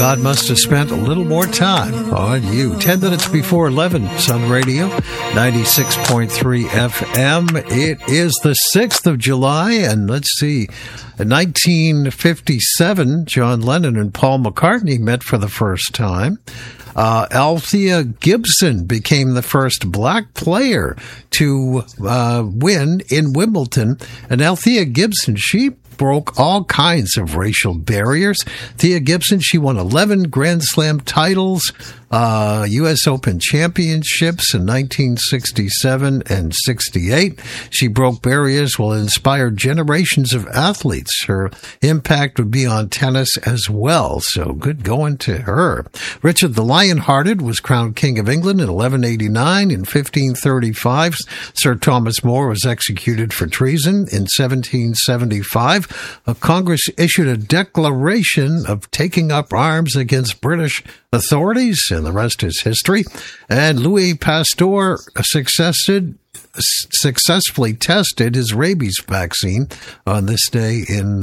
God must have spent a little more time on you. 10 minutes before 11, Sun Radio, 96.3 FM. It is the 6th of July, and let's see, in 1957, John Lennon and Paul McCartney met for the first time. Althea Gibson became the first black player to win in Wimbledon. And Althea Gibson, she broke all kinds of racial barriers. Thea Gibson, she won 11 Grand Slam titles, U.S. Open championships in 1967 and 68. She broke barriers while inspired generations of athletes. Her impact would be on tennis as well, so good going to her. Richard the Lionhearted was crowned King of England in 1189. In 1535, Sir Thomas More was executed for treason. In 1775, Congress issued a declaration of taking up arms against British authorities, and the rest is history. And Louis Pasteur successfully tested his rabies vaccine on this day in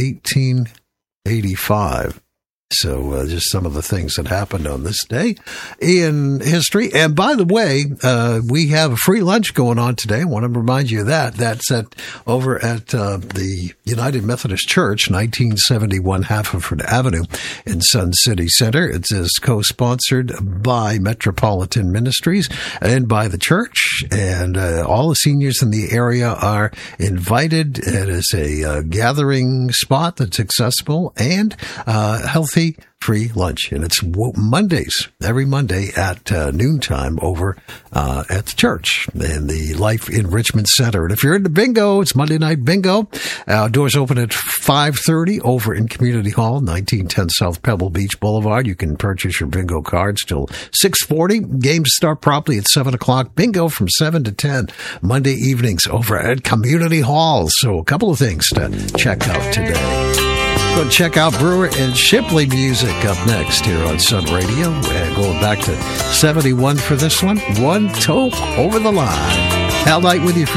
1885. So just some of the things that happened on this day in history. And by the way, we have a free lunch going on today. I want to remind you of that. That's over at the United Methodist Church, 1971 Haverford Avenue in Sun City Center. It is co-sponsored by Metropolitan Ministries and by the church. And all the seniors in the area are invited. It is a gathering spot that's accessible and healthy free lunch, and it's Mondays, every Monday at noontime over at the church in the Life Enrichment Center. And if you're into bingo, it's Monday Night Bingo. Doors open at 5:30 over in Community Hall, 1910 South Pebble Beach Boulevard. You can purchase your bingo cards till 6:40. Games start promptly at 7 o'clock. Bingo from 7 to 10 Monday evenings over at Community Hall. So a couple of things to check out today. Go and check out Brewer and Shipley music up next here on Sun Radio. We're going back to 71 for this one. One Toke Over the Line. Hal Knight with you for